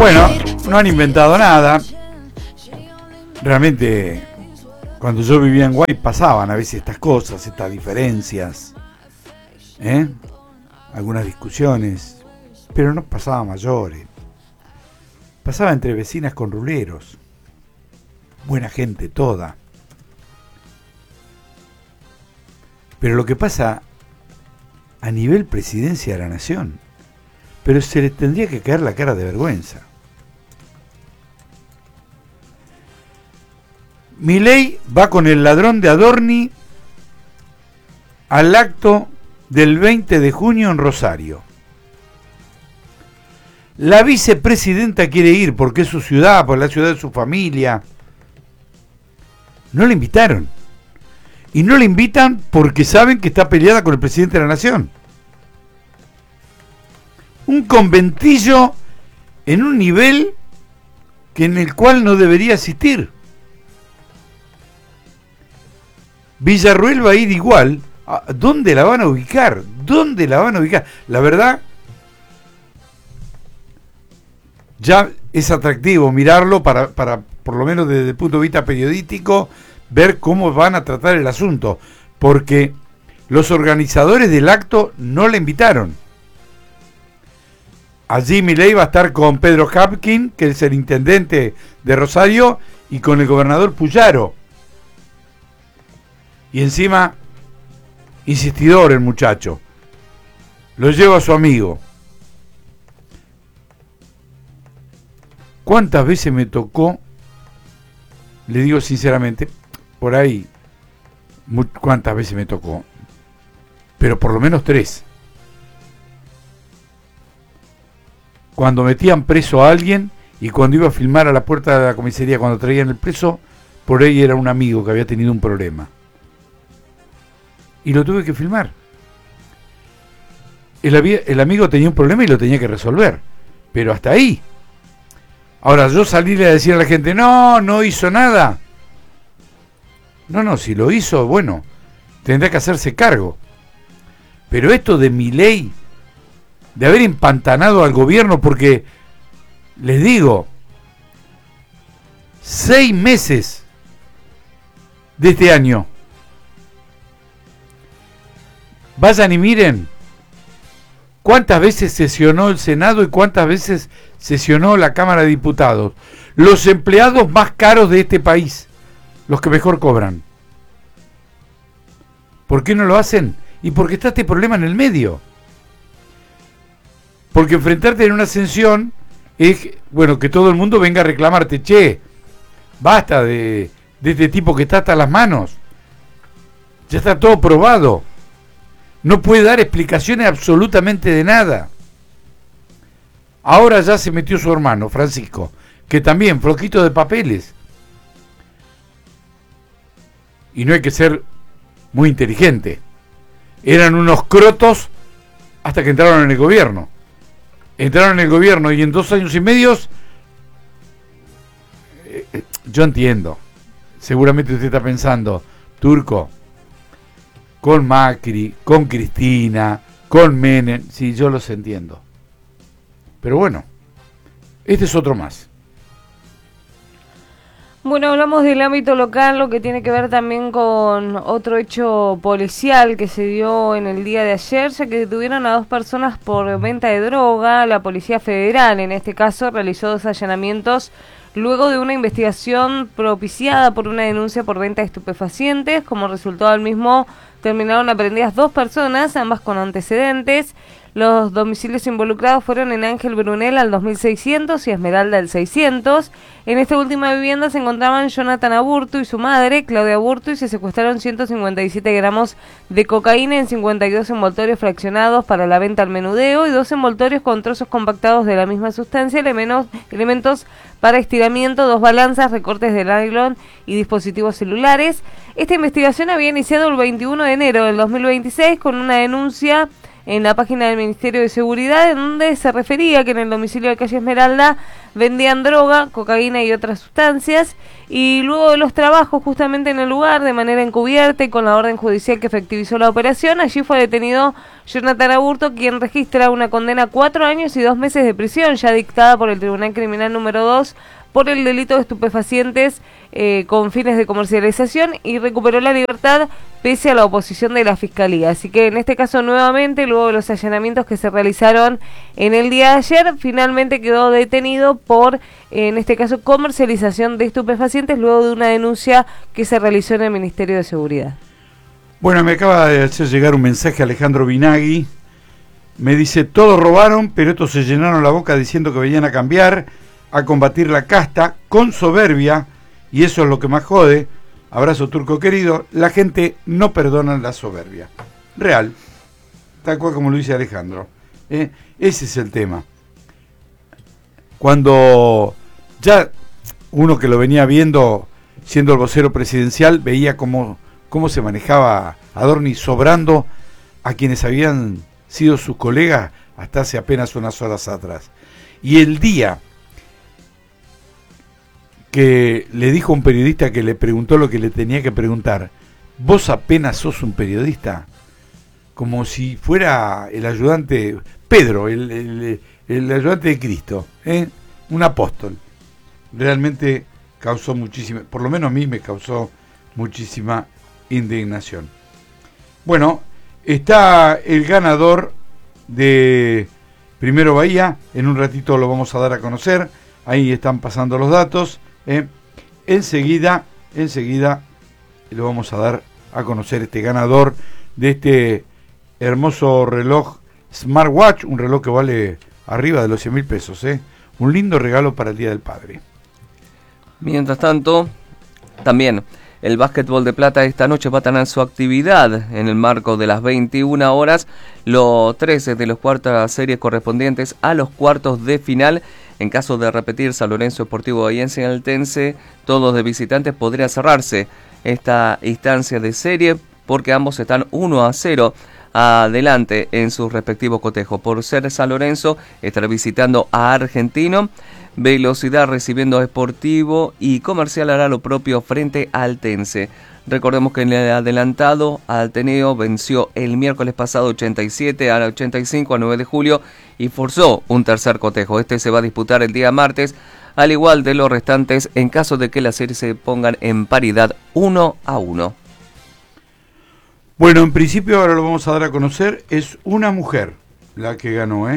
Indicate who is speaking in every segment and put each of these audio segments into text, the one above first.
Speaker 1: Bueno, no han inventado nada. Realmente, cuando yo vivía en Guay pasaban a veces estas cosas, estas diferencias, algunas discusiones, pero no pasaba a mayores. Pasaba entre vecinas con ruleros. Buena gente toda. Pero lo que pasa a nivel presidencia de la nación, pero se le tendría que caer la cara de vergüenza. Milei va con el ladrón de Adorni al acto del 20 de junio en Rosario. La vicepresidenta quiere ir porque es su ciudad, porque es la ciudad de su familia. No le invitaron. Y no le invitan porque saben que está peleada con el presidente de la nación. Un conventillo en un nivel en el cual no debería asistir. Villarruel va a ir igual. ¿Dónde la van a ubicar? ¿Dónde la van a ubicar? La verdad, ya es atractivo mirarlo para por lo menos desde el punto de vista periodístico, ver cómo van a tratar el asunto, porque los organizadores del acto no le invitaron. Allí Milei va a estar con Pedro Hapkin, que es el intendente de Rosario, y con el gobernador Puyaro. Y encima, insistidor el muchacho. Lo lleva a su amigo. ¿Cuántas veces me tocó? Le digo sinceramente, por ahí, ¿cuántas veces me tocó? Pero por lo menos 3. Cuando metían preso a alguien y cuando iba a filmar a la puerta de la comisaría, cuando traían el preso, por ahí era un amigo que había tenido un problema. Y lo tuve que filmar. El amigo tenía un problema y lo tenía que resolver. Pero hasta ahí. Ahora, yo salirle a decir a la gente, no hizo nada. No, si lo hizo, bueno, tendrá que hacerse cargo. Pero esto de Milei, de haber empantanado al gobierno, porque, les digo, 6 meses de este año. Vayan y miren cuántas veces sesionó el Senado y cuántas veces sesionó la Cámara de Diputados. Los empleados más caros de este país, los que mejor cobran. ¿Por qué no lo hacen? Y porque está este problema en el medio. Porque enfrentarte en una ascensión es, bueno, que todo el mundo venga a reclamarte, che, basta de este tipo que está hasta las manos. Ya está todo probado. No puede dar explicaciones absolutamente de nada. Ahora ya se metió su hermano, Francisco, que también, flojito de papeles. Y no hay que ser muy inteligente. Eran unos crotos hasta que entraron en el gobierno. Entraron en el gobierno y en 2 años y medio, yo entiendo. Seguramente usted está pensando, Turco, con Macri, con Cristina, con Menem, sí, yo los entiendo. Pero bueno, este es otro más.
Speaker 2: Bueno, hablamos del ámbito local, lo que tiene que ver también con otro hecho policial que se dio en el día de ayer, ya que detuvieron a 2 personas por venta de droga. La Policía Federal, en este caso, realizó 2 allanamientos luego de una investigación propiciada por una denuncia por venta de estupefacientes. Como resultado del mismo, terminaron aprehendidas 2 personas, ambas con antecedentes. Los domicilios involucrados fueron en Ángel Brunel al 2600 y Esmeralda al 600. En esta última vivienda se encontraban Jonathan Aburto y su madre, Claudia Aburto, y se secuestraron 157 gramos de cocaína en 52 envoltorios fraccionados para la venta al menudeo y 2 envoltorios con trozos compactados de la misma sustancia, elementos para estiramiento, 2 balanzas, recortes de nylon y dispositivos celulares. Esta investigación había iniciado el 21 de enero del 2026 con una denuncia en la página del Ministerio de Seguridad, en donde se refería que en el domicilio de calle Esmeralda vendían droga, cocaína y otras sustancias, y luego de los trabajos justamente en el lugar, de manera encubierta y con la orden judicial que efectivizó la operación, allí fue detenido Jonathan Aburto, quien registra una condena a 4 años y 2 meses de prisión, ya dictada por el Tribunal Criminal número 2, por el delito de estupefacientes con fines de comercialización, y recuperó la libertad pese a la oposición de la Fiscalía. Así que en este caso nuevamente, luego de los allanamientos que se realizaron en el día de ayer, finalmente quedó detenido por, en este caso, comercialización de estupefacientes, luego de una denuncia que se realizó en el Ministerio de Seguridad.
Speaker 1: Bueno, me acaba de hacer llegar un mensaje Alejandro Binagui. Me dice, todos robaron, pero estos se llenaron la boca diciendo que venían a cambiar, a combatir la casta con soberbia, y eso es lo que más jode. Abrazo, Turco querido. La gente no perdona la soberbia. Real, tal cual como lo dice Alejandro. Ese es el tema. Cuando ya uno que lo venía viendo siendo el vocero presidencial, veía cómo se manejaba Adorni, sobrando a quienes habían sido sus colegas hasta hace apenas unas horas atrás. Y el día que le dijo a un periodista que le preguntó lo que le tenía que preguntar, vos apenas sos un periodista, como si fuera el ayudante Pedro, el ayudante de Cristo, un apóstol. Realmente causó muchísima, por lo menos a mí me causó muchísima indignación. Bueno, está el ganador de Primero Bahía, en un ratito lo vamos a dar a conocer, ahí están pasando los datos. Enseguida lo vamos a dar a conocer, este ganador de este hermoso reloj smartwatch, un reloj que vale arriba de los 100.000 pesos, un lindo regalo para el Día del Padre.
Speaker 3: Mientras tanto, también el básquetbol de plata esta noche va a tener su actividad en el marco de las 21 horas, los 13 de los cuartas series correspondientes a los cuartos de final. En caso de repetir San Lorenzo Sportivo Bahiense y Altense, todos de visitantes, podría cerrarse esta instancia de serie porque ambos están 1-0 adelante en sus respectivos cotejos. Por ser San Lorenzo, estará visitando a Argentino, Velocidad recibiendo a Sportivo y Comercial hará lo propio frente a Altense. Recordemos que en el adelantado Ateneo venció el miércoles pasado 87 a 85 a 9 de julio y forzó un tercer cotejo. Este se va a disputar el día martes, al igual de los restantes, en caso de que las series se pongan en paridad 1-1.
Speaker 1: Bueno, en principio ahora lo vamos a dar a conocer, es una mujer la que ganó,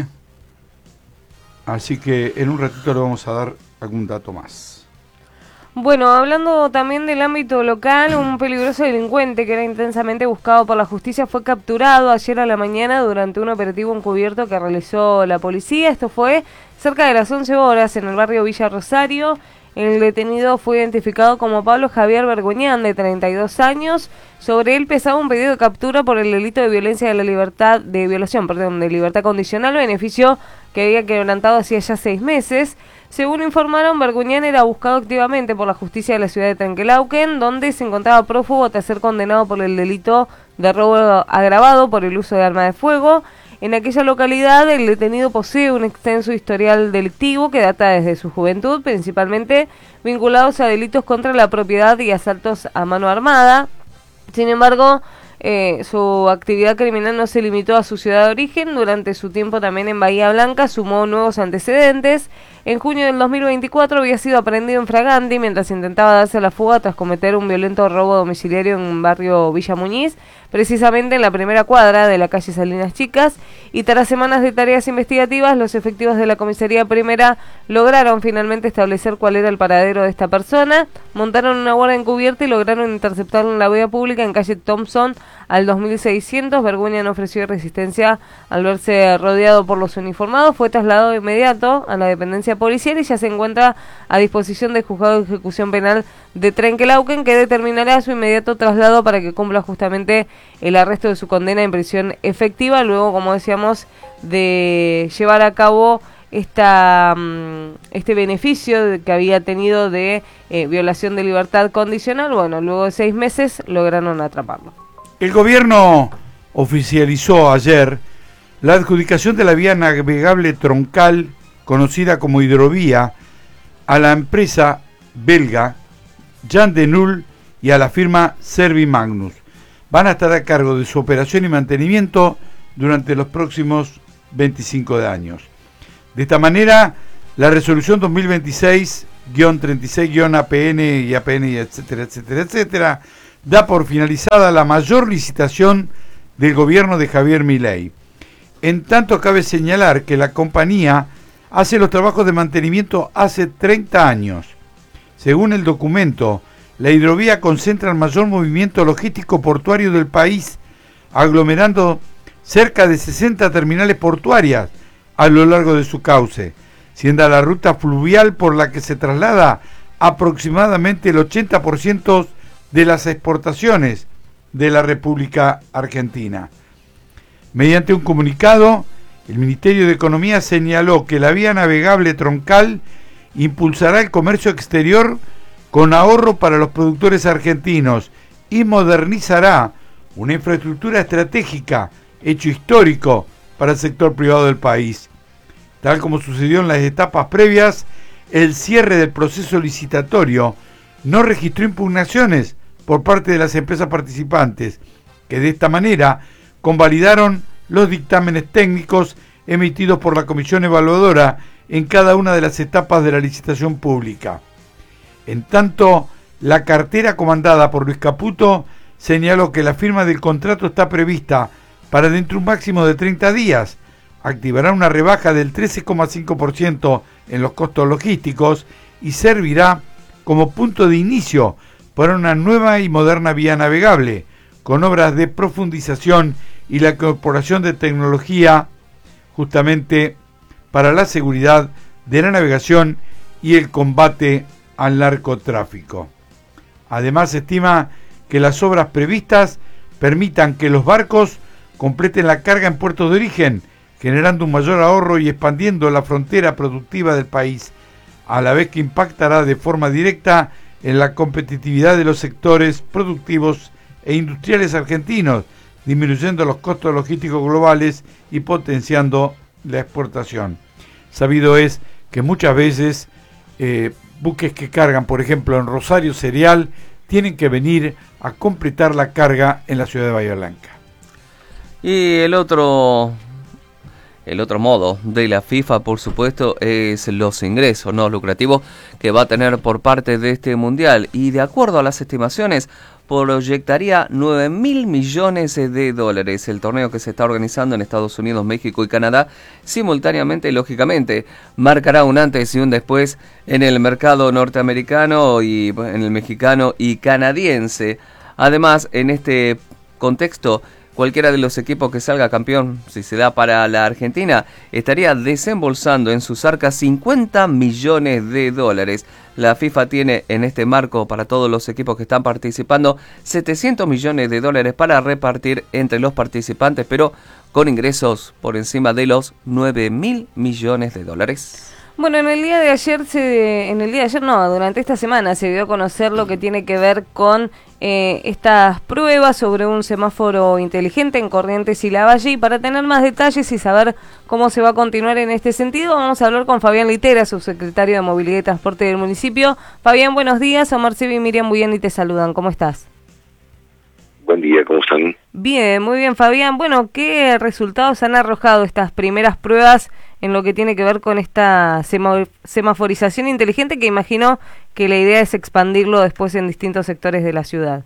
Speaker 1: Así que en un ratito le vamos a dar algún dato más.
Speaker 2: Bueno, hablando también del ámbito local, un peligroso delincuente que era intensamente buscado por la justicia fue capturado ayer a la mañana durante un operativo encubierto que realizó la policía. Esto fue cerca de las 11 horas en el barrio Villa Rosario. El detenido fue identificado como Pablo Javier Bergoñán, de 32 años. Sobre él pesaba un pedido de captura por el delito de violación de libertad condicional, beneficio que había quebrantado hacía ya 6 meses. Según informaron, Bergoñán era buscado activamente por la justicia de la ciudad de Trenquelauquen, donde se encontraba prófugo tras ser condenado por el delito de robo agravado por el uso de arma de fuego. En aquella localidad, el detenido posee un extenso historial delictivo que data desde su juventud, principalmente vinculados a delitos contra la propiedad y asaltos a mano armada. Sin embargo, su actividad criminal no se limitó a su ciudad de origen. Durante su tiempo también en Bahía Blanca sumó nuevos antecedentes. En junio del 2024 había sido aprehendido en Fragandi mientras intentaba darse la fuga tras cometer un violento robo domiciliario en un barrio Villa Muñiz, precisamente en la primera cuadra de la calle Salinas Chicas, y tras semanas de tareas investigativas, los efectivos de la comisaría primera lograron finalmente establecer cuál era el paradero de esta persona, montaron una guardia encubierta y lograron interceptarlo en la vía pública en calle Thompson al 2600. Bergoñán no ofreció resistencia al verse rodeado por los uniformados, fue trasladado de inmediato a la dependencia policial y ya se encuentra a disposición del juzgado de ejecución penal de Trenquelauquen, que determinará su inmediato traslado para que cumpla justamente el arresto de su condena en prisión efectiva, luego, como decíamos, de llevar a cabo este beneficio que había tenido de violación de libertad condicional. Bueno, luego de 6 meses lograron atraparlo.
Speaker 1: El gobierno oficializó ayer la adjudicación de la vía navegable troncal, conocida como hidrovía, a la empresa belga Jan de Nul y a la firma Servimagnus. Van a estar a cargo de su operación y mantenimiento durante los próximos 25 años. De esta manera, la resolución 2026-36-APN y APN, etcétera, etcétera, etcétera, da por finalizada la mayor licitación del gobierno de Javier Milei. En tanto, cabe señalar que la compañía hace los trabajos de mantenimiento hace 30 años. Según el documento, la hidrovía concentra el mayor movimiento logístico portuario del país, aglomerando cerca de 60 terminales portuarias a lo largo de su cauce, siendo la ruta fluvial por la que se traslada aproximadamente el 80% de las exportaciones de la República Argentina. Mediante un comunicado, el Ministerio de Economía señaló que la vía navegable troncal impulsará el comercio exterior con ahorro para los productores argentinos y modernizará una infraestructura estratégica, hecho histórico para el sector privado del país. Tal como sucedió en las etapas previas, el cierre del proceso licitatorio no registró impugnaciones por parte de las empresas participantes, que de esta manera convalidaron los dictámenes técnicos emitidos por la Comisión Evaluadora en cada una de las etapas de la licitación pública. En tanto, la cartera comandada por Luis Caputo señaló que la firma del contrato está prevista para dentro de un máximo de 30 días, activará una rebaja del 13,5% en los costos logísticos y servirá como punto de inicio para una nueva y moderna vía navegable, con obras de profundización y la incorporación de tecnología justamente para la seguridad de la navegación y el combate al narcotráfico. Además, se estima que las obras previstas permitan que los barcos completen la carga en puertos de origen, generando un mayor ahorro y expandiendo la frontera productiva del país, a la vez que impactará de forma directa en la competitividad de los sectores productivos e industriales argentinos, disminuyendo los costos logísticos globales y potenciando la exportación. Sabido es que muchas veces buques que cargan, por ejemplo, en Rosario cereal, tienen que venir a completar la carga en la ciudad de Bahía Blanca.
Speaker 3: Y el otro modo de la FIFA, por supuesto, es los ingresos no lucrativos que va a tener por parte de este mundial. Y de acuerdo a las estimaciones, proyectaría 9.000 millones de dólares. El torneo que se está organizando en Estados Unidos, México y Canadá, simultáneamente, lógicamente, marcará un antes y un después en el mercado norteamericano y en el mexicano y canadiense. Además, en este contexto, cualquiera de los equipos que salga campeón, si se da para la Argentina, estaría desembolsando en sus arcas 50 millones de dólares. La FIFA tiene en este marco para todos los equipos que están participando 700 millones de dólares para repartir entre los participantes, pero con ingresos por encima de los 9.000 millones de dólares.
Speaker 2: Bueno, durante esta semana se dio a conocer lo que tiene que ver con estas pruebas sobre un semáforo inteligente en Corrientes y Lavalle, y para tener más detalles y saber cómo se va a continuar en este sentido, vamos a hablar con Fabián Litera, subsecretario de Movilidad y Transporte del municipio. Fabián, buenos días. Omar Sebi y Miriam Buyani te saludan. ¿Cómo estás?
Speaker 4: Buen día, ¿cómo están?
Speaker 2: Bien, muy bien, Fabián. Bueno, ¿qué resultados han arrojado estas primeras pruebas en lo que tiene que ver con esta semaforización inteligente, que imagino que la idea es expandirlo después en distintos sectores de la ciudad?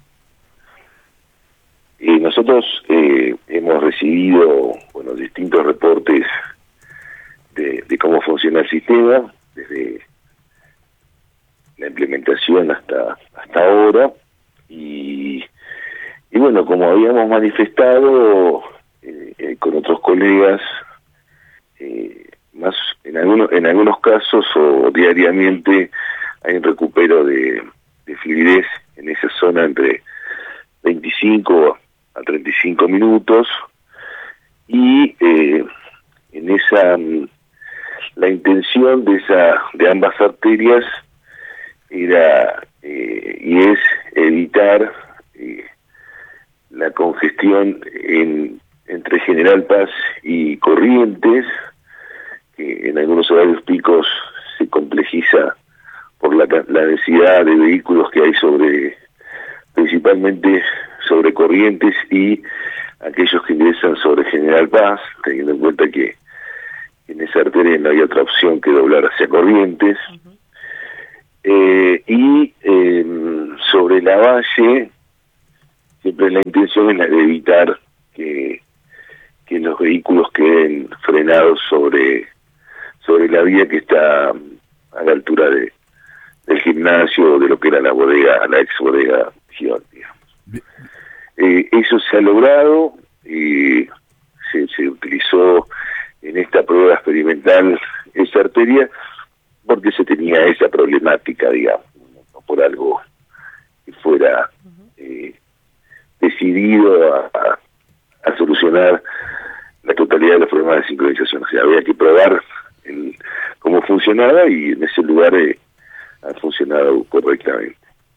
Speaker 4: Nosotros hemos recibido distintos reportes de cómo funciona el sistema, desde la implementación hasta ahora, y bueno, como habíamos manifestado con otros colegas, más en algunos casos o diariamente hay un recupero de fluidez en esa zona entre 25 a 35 minutos, y en esa la intención de ambas arterias era y es evitar la congestión en entre General Paz y Corrientes, que en algunos horarios picos se complejiza por la densidad de vehículos que hay principalmente sobre Corrientes y aquellos que ingresan sobre General Paz, teniendo en cuenta que en esa arteria no hay otra opción que doblar hacia Corrientes. Y sobre la Valle, siempre la intención es la de evitar que los vehículos queden frenados sobre la vía que está a la altura del gimnasio, de lo que era la ex bodega Gion, digamos. Eso se ha logrado, se utilizó en esta prueba experimental esa arteria porque se tenía esa problemática, digamos, no por algo que fuera decidido a solucionar la totalidad de los problemas de sincronización. O sea, había que probar cómo funcionaba y en ese lugar ha funcionado correctamente.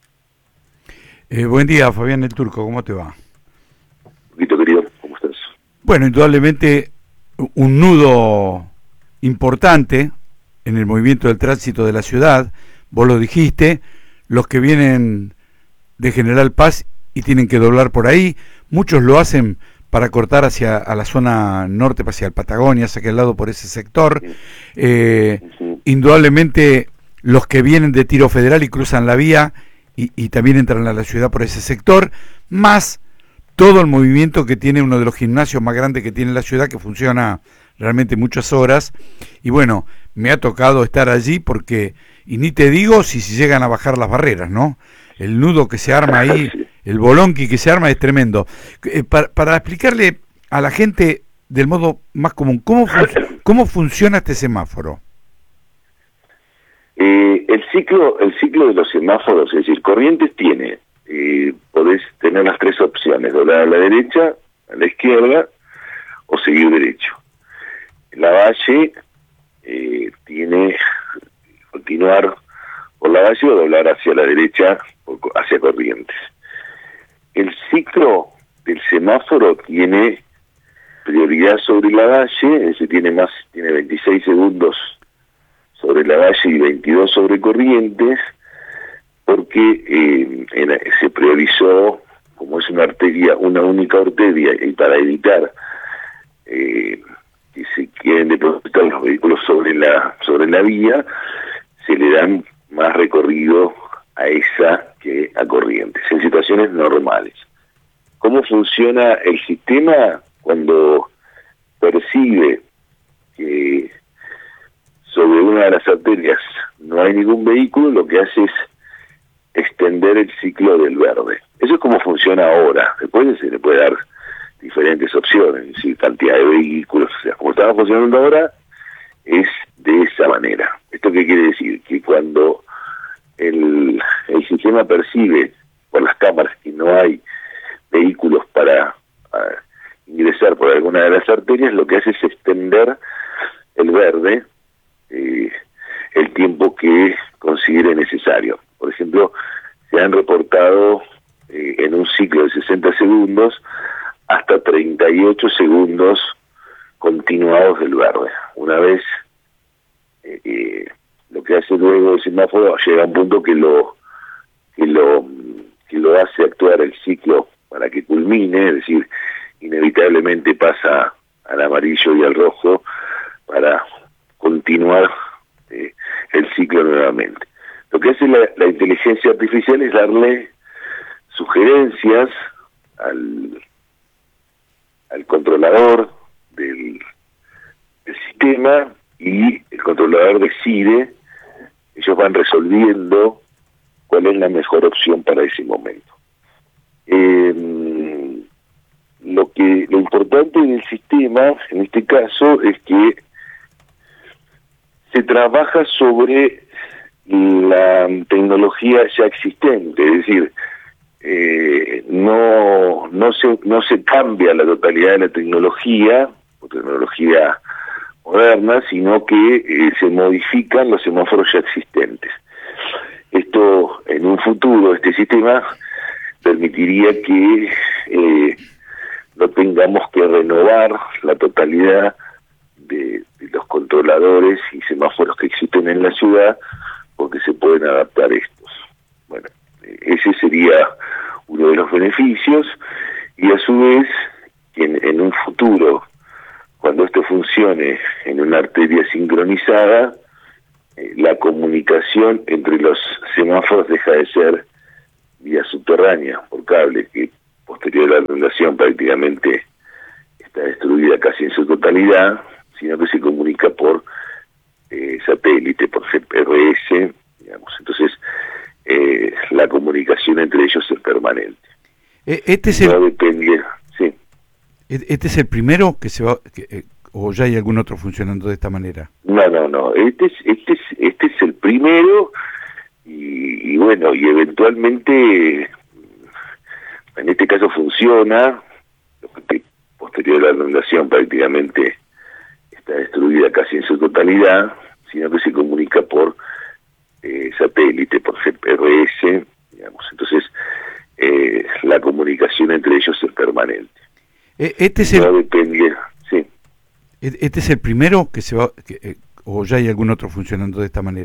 Speaker 1: Buen día, Fabián el Turco, ¿cómo te va?
Speaker 4: Un poquito, querido, ¿cómo estás?
Speaker 1: Bueno, indudablemente un nudo importante en el movimiento del tránsito de la ciudad, vos lo dijiste, los que vienen de General Paz y tienen que doblar por ahí, muchos lo hacen para cortar a la zona norte, hacia el Patagonia, hacia aquel lado por ese sector. Indudablemente los que vienen de Tiro Federal y cruzan la vía y también entran a la ciudad por ese sector, más todo el movimiento que tiene uno de los gimnasios más grandes que tiene la ciudad, que funciona realmente muchas horas. Y bueno, me ha tocado estar allí porque, y ni te digo si llegan a bajar las barreras, ¿no? El nudo que se arma ahí, el bolonqui que se arma es tremendo. Para explicarle a la gente del modo más común, ¿cómo funciona este semáforo?
Speaker 4: El ciclo de los semáforos, es decir, Corrientes tiene, podés tener las tres opciones: doblar a la derecha, a la izquierda o seguir derecho. La Valle tiene continuar por la Valle o doblar hacia la derecha hacia Corrientes. El ciclo del semáforo tiene prioridad sobre la Valle, es decir, tiene 26 segundos sobre la Valle y 22 sobre Corrientes, porque se priorizó, como es una única arteria, y para evitar que se queden depositados los vehículos sobre la vía, se le dan más recorrido a esa que a Corrientes, en situaciones normales. ¿Cómo funciona el sistema? Cuando percibe que sobre una de las arterias no hay ningún vehículo, lo que hace es extender el ciclo del verde. Eso es como funciona ahora. Después se le puede dar diferentes opciones, es decir, cantidad de vehículos. O sea, como estaba funcionando ahora, es de esa manera. ¿Esto qué quiere decir? Que cuando el sistema percibe por las cámaras que no hay vehículos para ingresar por alguna de las arterias, lo que hace es extender el verde el tiempo que considere necesario. Por ejemplo, se han reportado en un ciclo de 60 segundos hasta 38 segundos continuados del verde. Una vez lo que hace luego el semáforo llega a un punto que lo hace actuar el ciclo para que culmine, es decir, inevitablemente pasa al amarillo y al rojo para continuar el ciclo nuevamente. Lo que hace la inteligencia artificial es darle sugerencias al controlador del sistema, y el controlador decide, ellos van resolviendo cuál es la mejor opción para ese momento. Lo importante del sistema, en este caso, es que se trabaja sobre la tecnología ya existente, es decir, no se cambia la totalidad de la tecnología moderna, sino que se modifican los semáforos ya existentes. Esto, en un futuro, este sistema permitiría que no tengamos que renovar la totalidad de los controladores y semáforos que existen en la ciudad, porque se pueden adaptar estos. Bueno, ese sería uno de los beneficios, y a su vez, en un futuro, cuando esto funcione en una arteria sincronizada, la comunicación entre los semáforos deja de ser vía subterránea, por cable, que posterior a la inundación prácticamente está destruida casi en su totalidad, sino que se comunica por satélite, por GPRS, digamos. Entonces, la comunicación entre ellos es permanente.
Speaker 1: Este es
Speaker 4: No depende, sí.
Speaker 1: ¿Este es el primero que se va, o ya hay algún otro funcionando de esta manera?
Speaker 4: No. Este es el primero, y bueno, y eventualmente, en este caso funciona, que posterior a la inundación prácticamente está destruida casi en su totalidad, sino que se comunica por satélite, por GPRS, digamos. Entonces, la comunicación entre ellos es permanente.
Speaker 1: Este es
Speaker 4: No depende, sí.
Speaker 1: ¿Este es el primero que se va, o ya hay algún otro funcionando de esta manera?